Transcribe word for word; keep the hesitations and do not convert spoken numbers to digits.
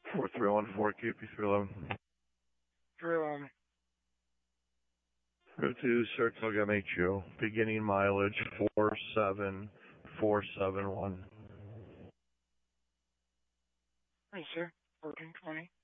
four three one four, K P three eleven. three eleven. Go to Saratoga M H U, beginning mileage four seven four seven one. Right, sir. fourteen twenty.